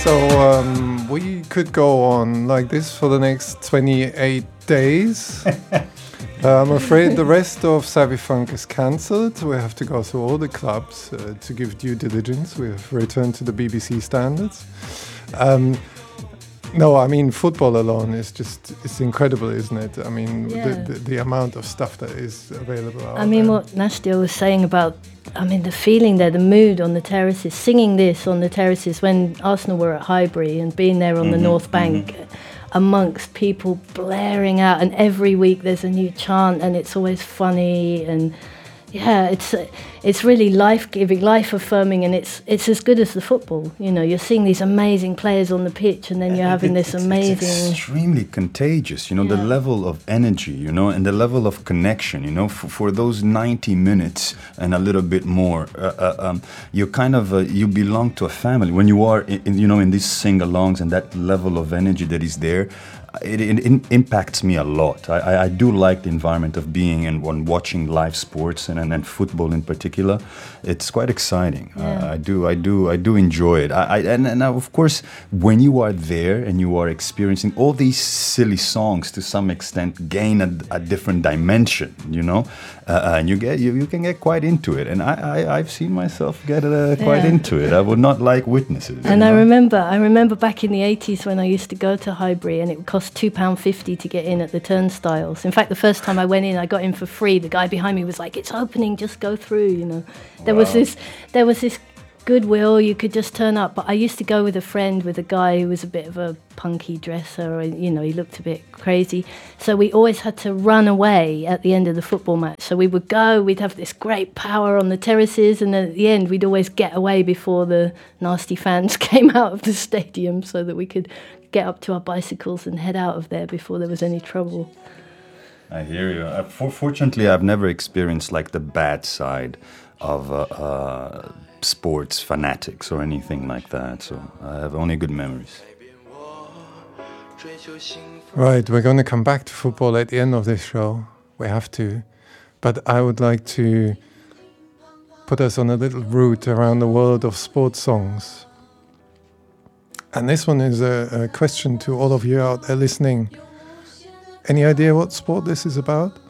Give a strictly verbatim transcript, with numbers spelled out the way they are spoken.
So um, we could go on like this for the next twenty-eight days. uh, I'm afraid the rest of Savvy Funk is cancelled. We have to go through all the clubs uh, to give due diligence. We have returned to the B B C standards. Um, no, I mean, football alone is just, it's incredible, isn't it? I mean, yeah. the, the, the amount of stuff that is available out I mean, there. what Nastya was saying about, I mean, the feeling there, the mood on the terraces, singing this on the terraces when Arsenal were at Highbury and being there on mm-hmm, the North Bank mm-hmm. amongst people blaring out, and every week there's a new chant and it's always funny, and yeah, it's it's really life-giving, life-affirming, and it's it's as good as the football. You know, you're seeing these amazing players on the pitch, and then you're having it's, this amazing... It's extremely contagious, you know, yeah. the level of energy, you know, and the level of connection, you know, for, for those ninety minutes and a little bit more, uh, uh, um, you kind of, uh, you belong to a family. When you are, in, you know, in these sing-alongs and that level of energy that is there, It, it, it impacts me a lot. I, I do like the environment of being and, and watching live sports and, and, and football in particular. It's quite exciting. Yeah. Uh, I do, I do, I do enjoy it. I, I and, and of course, when you are there and you are experiencing all these silly songs, to some extent, gain a, a different dimension. You know, uh, and you get you, you can get quite into it. And I, I I've seen myself get uh, quite yeah. into it. I would not like witnesses. And you I know? remember, I remember back in the eighties when I used to go to Highbury, and it would cost two pounds fifty to get in at the turnstiles. In fact, the first time I went in, I got in for free. The guy behind me was like, "It's opening, just go through." You know, there wow. was this, there was this goodwill. You could just turn up. But I used to go with a friend, with a guy who was a bit of a punky dresser, and you know, he looked a bit crazy. So we always had to run away at the end of the football match. So we would go, we'd have this great power on the terraces, and then at the end, we'd always get away before the nasty fans came out of the stadium, so that we could get up to our bicycles and head out of there before there was any trouble. I hear you. Uh, for, fortunately, I've never experienced like the bad side of uh, uh, sports fanatics or anything like that. So I have only good memories. Right, we're going to come back to football at the end of this show. We have to. But I would like to put us on a little route around the world of sports songs. And this one is a, a question to all of you out there listening. Any idea what sport this is about?